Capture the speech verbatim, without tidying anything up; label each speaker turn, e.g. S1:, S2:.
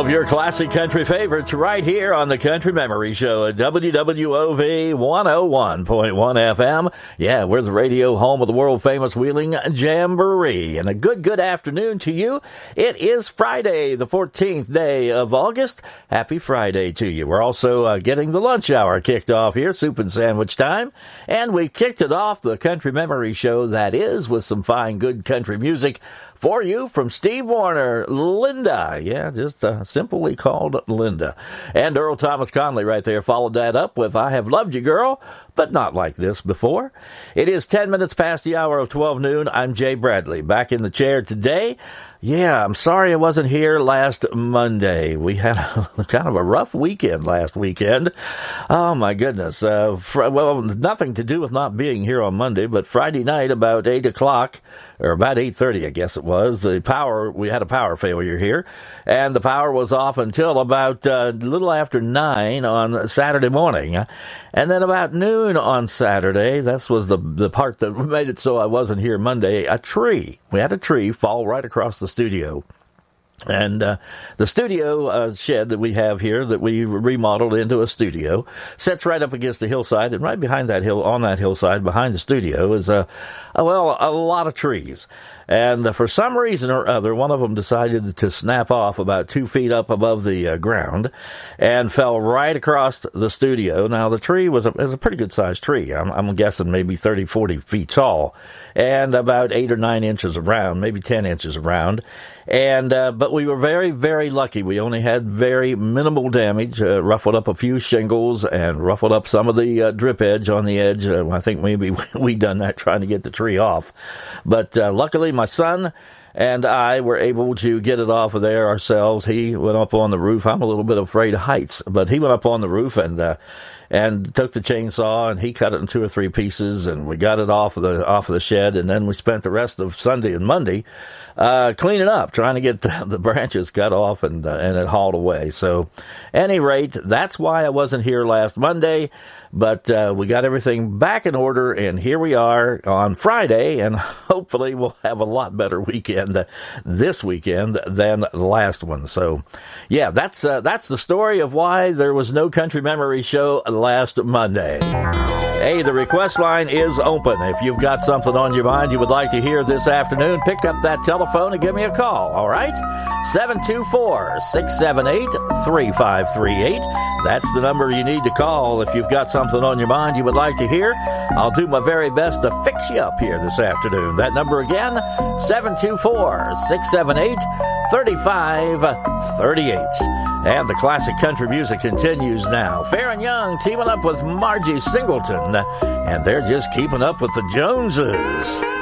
S1: of your classic country favorites right here on the Country Memory Show at W W O V one oh one point one F M. Yeah, we're the radio home of the world-famous Wheeling Jamboree. And a good, good afternoon to you. It is Friday, the fourteenth day of August. Happy Friday to you. We're also uh, getting the lunch hour kicked off here, soup and sandwich time. And we kicked it off, the Country Memory Show, that is, with some fine, good country music for you from Steve Wariner, Linda. Yeah, just uh, simply called Linda. And Earl Thomas Conley right there followed that up with I Have Loved You, Girl, but Not Like This Before. It is ten minutes past the hour of twelve noon. I'm Jay Bradley, back in the chair today. Yeah, I'm sorry I wasn't here last Monday. We had a, kind of a rough weekend last weekend. Oh, my goodness. Uh, fr- well, nothing to do with not being here on Monday, but Friday night about eight o'clock, or about eight thirty, I guess it was, the power, we had a power failure here, and the power was off until about a uh, little after nine on Saturday morning. And then about noon on Saturday, that was the, the part that made it so I wasn't here Monday, a tree. We had a tree fall right across the studio. And uh, the studio uh, shed that we have here that we remodeled into a studio sits right up against the hillside, and right behind that hill, on that hillside behind the studio is a, a well a lot of trees. And uh, for some reason or other, one of them decided to snap off about two feet up above the uh, ground and fell right across the studio. Now, the tree was a, was a pretty good-sized tree. I'm, I'm guessing maybe thirty, forty feet tall and about eight or nine inches around, maybe ten inches around. And uh, but we were very, very lucky. We only had very minimal damage, uh, ruffled up a few shingles and ruffled up some of the uh, drip edge on the edge. Uh, I think maybe we done that trying to get the tree off. But uh, luckily, my son and I were able to get it off of there ourselves. He went up on the roof. I'm a little bit afraid of heights, but he went up on the roof and uh, and took the chainsaw and he cut it in two or three pieces, and we got it off of the off of the shed. And then we spent the rest of Sunday and Monday uh cleaning up, trying to get the, the branches cut off and uh, and it hauled away. So, any rate, that's why I wasn't here last Monday. But uh, we got everything back in order, and here we are on Friday, and hopefully we'll have a lot better weekend uh, this weekend than the last one. So, yeah, that's uh, that's the story of why there was no Country Memory Show last Monday. Hey, the request line is open. If you've got something on your mind you would like to hear this afternoon, pick up that telephone and give me a call, all right? seven two four, six seven eight, three five three eight. That's the number you need to call if you've got something on your mind you would like to hear. I'll do my very best to fix you up here this afternoon. That number again, seven two four, six seven eight, three five three eight. And the classic country music continues now. Farron Young teaming up with Margie Singleton, and they're just keeping up with the Joneses.